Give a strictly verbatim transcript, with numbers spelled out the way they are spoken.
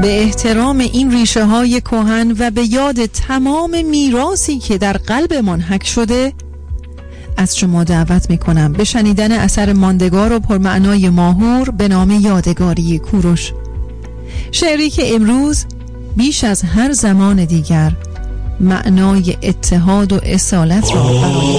به احترام این ریشه های کهن و به یاد تمام میراثی که در قلب منحک شده، از شما دعوت میکنم به شنیدن اثر ماندگار و پرمعنای ماهور به نام یادگاری کوروش، شعری که امروز بیش از هر زمان دیگر معنای اتحاد و اصالت را برای